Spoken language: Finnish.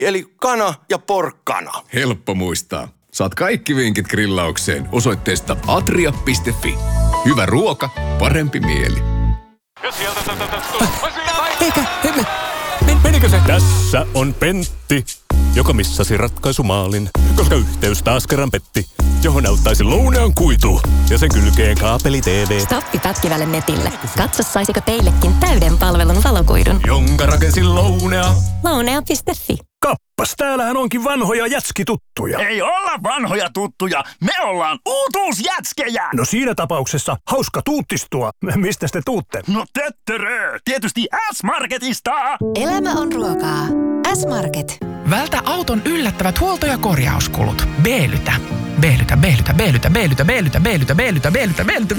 eli kana ja porkkana. Helppo muistaa. Saat kaikki vinkit grillaukseen osoitteesta atria.fi. Hyvä ruoka, parempi mieli. Eikä, menikö se? Tässä on Pentti, joka missasi ratkaisumaalin, koska yhteys taas kerran petti, johon auttaisi Lounean kuitu ja sen kylkeen kaapeli TV. Stoppi pätkivälle netille. Katso, saisiko teillekin täyden palvelun valokuidun. Jonka rakensi Lounea. Lounea.fi. Kappas, täällähän onkin vanhoja jätskituttuja. Ei olla vanhoja tuttuja, me ollaan uutuusjätskejä. No siinä tapauksessa hauska tuuttistua. Mistä te tuutte? No töttörö, tietysti S-Marketista. Elämä on ruokaa. S-Market. Vältä auton yllättävät huolto- ja korjauskulut. B-lytä. B-lytä, B-lytä, B-lytä, B-lytä, B-lytä, B-lytä, B-lytä, B-lytä, B-lytä,